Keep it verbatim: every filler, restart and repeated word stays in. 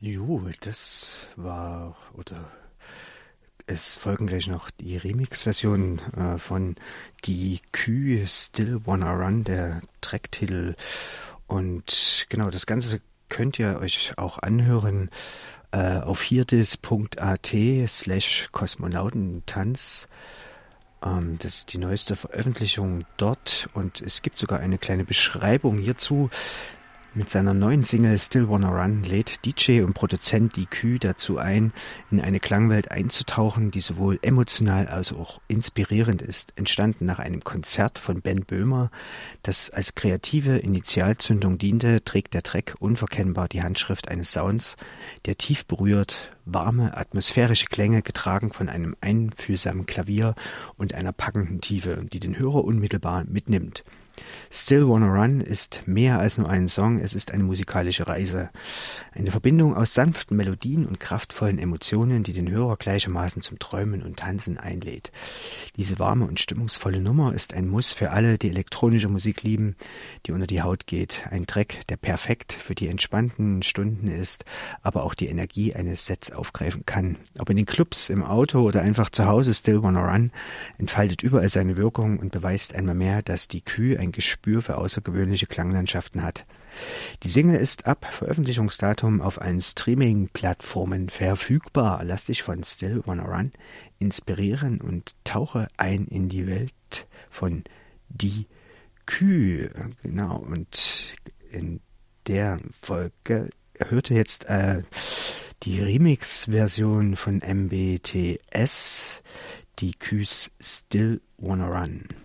Jo, das war, oder es folgen gleich noch die Remix-Version äh, von Die Kühe Still Wanna Run, der Tracktitel. Und genau, das Ganze könnt ihr euch auch anhören äh, auf hierdis.at slash Kosmonautentanz. Ähm, das ist die neueste Veröffentlichung dort und es gibt sogar eine kleine Beschreibung hierzu. Mit seiner neuen Single Still Wanna Run lädt D J und Produzent Die Kühe dazu ein, in eine Klangwelt einzutauchen, die sowohl emotional als auch inspirierend ist. Entstanden nach einem Konzert von Ben Böhmer, das als kreative Initialzündung diente, trägt der Track unverkennbar die Handschrift eines Sounds, der tief berührt, warme, atmosphärische Klänge getragen von einem einfühlsamen Klavier und einer packenden Tiefe, die den Hörer unmittelbar mitnimmt. Still Wanna Run ist mehr als nur ein Song, es ist eine musikalische Reise. Eine Verbindung aus sanften Melodien und kraftvollen Emotionen, die den Hörer gleichermaßen zum Träumen und Tanzen einlädt. Diese warme und stimmungsvolle Nummer ist ein Muss für alle, die elektronische Musik lieben, die unter die Haut geht. Ein Track, der perfekt für die entspannten Stunden ist, aber auch die Energie eines Sets aufgreifen kann. Ob in den Clubs, im Auto oder einfach zu Hause, Still Wanna Run entfaltet überall seine Wirkung und beweist einmal mehr, dass die Kühe ein Gespür für außergewöhnliche Klanglandschaften hat. Die Single ist ab Veröffentlichungsdatum auf allen Streaming-Plattformen verfügbar. Lass dich von Still Wanna Run inspirieren und tauche ein in die Welt von Die Kühe. Genau, und in der Folge hört ihr jetzt äh, die Remix-Version von M B T S, Die Kühe Still Wanna Run.